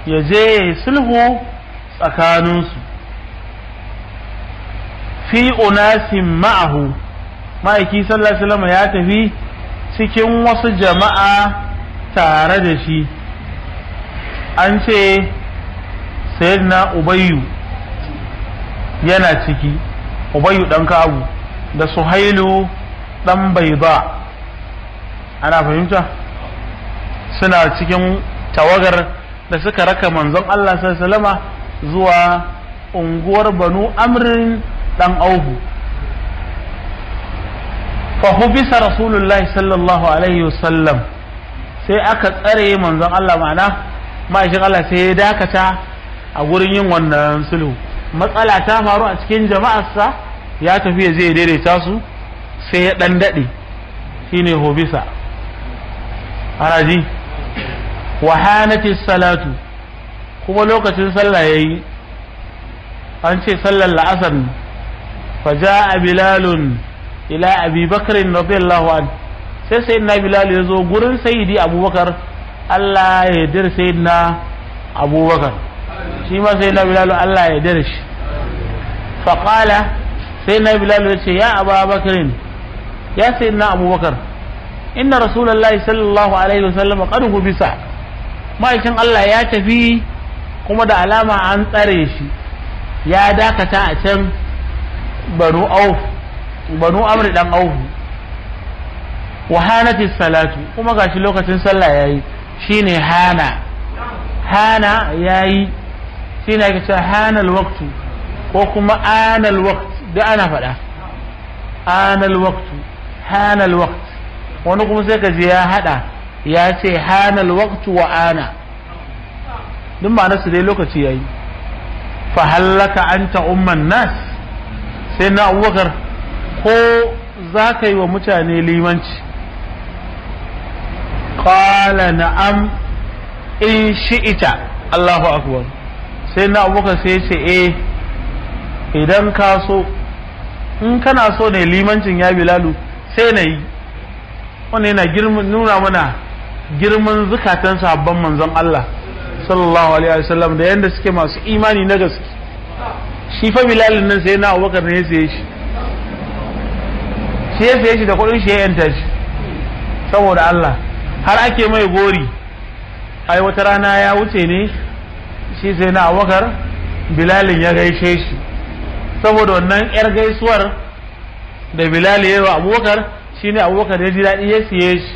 ya je sulhu tsakaninsu fi unasin ma'ahu ma'aiki sallallahu alaihi wasallam ya tafi cikin wasu jama'a tare da shi an ce sayyidina ubayyu yana ciki ubayyu dan Ka'abu da Suhailu dan Bayda ana fahimta suna cikin tawagar da suka raka manzon Allah sallallahu alaihi wasallama zuwa unguwar Banu Amrin dan Aufu fa hubisa Rasulullahi sallallahu alaihi wasallam sai aka tsare manzon Allah ma'ana ma'aikin Allah sai ya dakata a gurin yin wannan sulhu matsala ta faru a cikin jama'arsa ya tafi ya zai daidaita su sai ya dan dade shine hubisa haraji wa hanati salatu kuma lokacin sallah yayi an ce sallar la'asar fa jaa bilalun ila abi bakr radiyallahu anhu sai sayyidina bilal yazo gurin sayyidi abubakar Allah ya yarda sayyidina abubakar shi ma sayyidina bilal Allah ya yarda shi fa qala sayyidina bilal yace ya abubakar ya sayyidina abubakar inna rasulullahi sallallahu alaihi wasallam qad hubisa ma'aikin Allah ya tafi kuma da alama an tsare shi ya dakata a can banu amri dan auf wa hanati salatu kuma gashi lokacin sallah yayi shine hana yayi shine ake cewa hanal waqtu ko kuma anal waqt da ana faɗa anal waqtu hanal waqt wani kuma sai ka je ya hada ya ce hanal waqtu wa ana duk ma'anar su dai lokaci yayi fa hallaka anta umman nas sai na Abubakar ko za ka yi wa mutane limanci qala na'am in shi'ita Allahu akbar sai na Abubakar sai ya ce idan ka so in kana so ne limancin ya Bilalu sai na yi wannan yana nuna mana girman zukatan sahabban manzon Allah sallallahu alaihi wasallam da yanda suke masu imani na gaske shi fa Bilal nan sai na Abubakar ne ya saye shi da kudin shi ya yanta shi saboda Allah har ake mai gori ai wata rana ya wuce ne shi sai na Abubakar Bilal ya gaishe shi saboda wannan yar gaisuwar da Bilal ya yi wa Abubakar shine Abubakar ya ji daɗi ya siye shi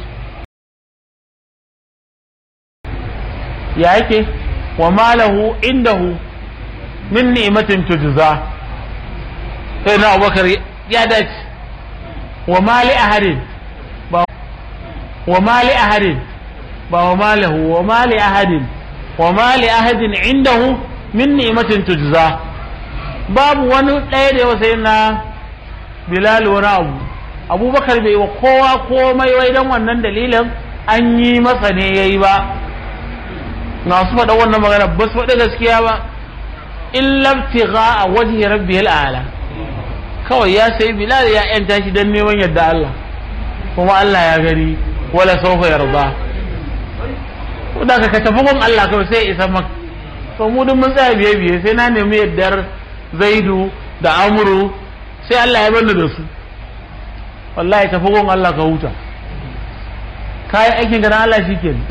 ya yake wa malahu indahu min ni'matin tujza sai na Abubakar ya dace wa mali ahadin ba wa mali ahadin ba wa malahu wa mali ahadin wa mali ahadin indahu min ni'matin tujza babu wani ɗaya da sai na Bilal wani abu Abubakar bai wa kowa komai wai dan wannan dalilin an yi masa ne yayi ba na su faɗa wannan magana ba su faɗa gaskiya ba illa ibtigha wajhi rabbihil a'la kawai ya sai Bilal ya yanta shi dan neman yadda Allah kuma Allah ya gani wala sawfa yarda to da ka tafi gun Allah kawai sai isa maka to mu duk mun tsaya biye sai na nemi yaddar Zaidu da Amru sai Allah ya banda da su wallahi tafi gun Allah ka huta kai aikin ga Allah shikenan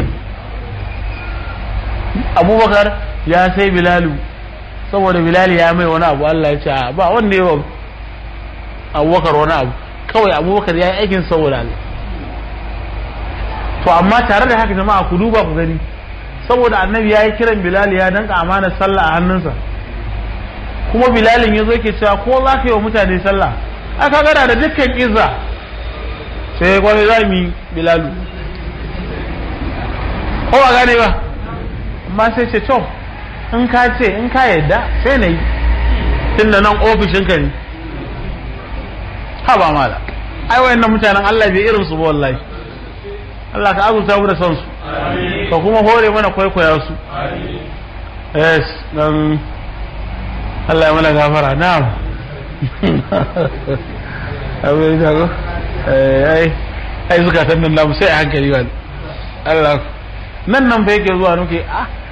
Abubakar ya sai Bilalu saboda Bilal ya mai wani abu Allah ya ce ba wanda ya Abubakar wani abu kawai Abubakar ya yi aikin saboda Allah to amma tare da haka jama'a ku duba ku gani saboda annabi ya yi kiran Bilal ya danka amanar sallah a hannunsa kuma Bilalin ya zo yake cewa ko za ka yi wa mutane sallah aka gada da dukkan izza sai kwanu za mu yi Bilalu ko ba gane ba amma sai ce to in ka yadda sai na yi tun da nan ofishinka ne ha ba mala ai wayannan mutanen Allah bai irin su ba wallahi Allah ka azurta mu da son su ka kuma hore mana kwaikwaya su yes dan Allah ya mana gafara na'am abin da ko ai zukatan nan namu sai a hankali wani Allah nan fa yake zuwa nuke